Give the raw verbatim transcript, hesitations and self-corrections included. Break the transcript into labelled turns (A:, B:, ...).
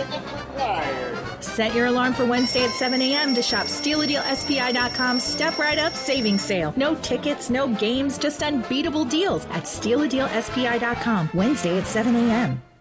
A: tickets required.
B: Set your alarm for Wednesday at seven a.m. to shop Steal A Deal S P I dot com Step Right Up Savings Sale. No tickets, no games, just unbeatable deals at Steal A Deal S P I dot com Wednesday at seven a.m.